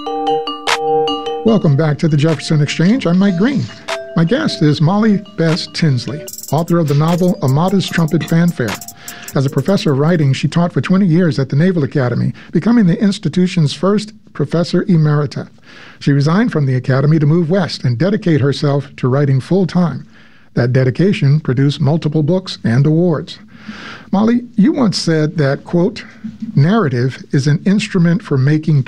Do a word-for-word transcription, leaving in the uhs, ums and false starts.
Welcome back to the Jefferson Exchange. I'm Mike Green. My guest is Molly Bess Tinsley, author of the novel Amata's Trumpet Fanfare. As a professor of writing, she taught for twenty years at the Naval Academy, becoming the institution's first professor emerita. She resigned from the academy to move west and dedicate herself to writing full-time. That dedication produced multiple books and awards. Molly, you once said that, quote, narrative is an instrument for making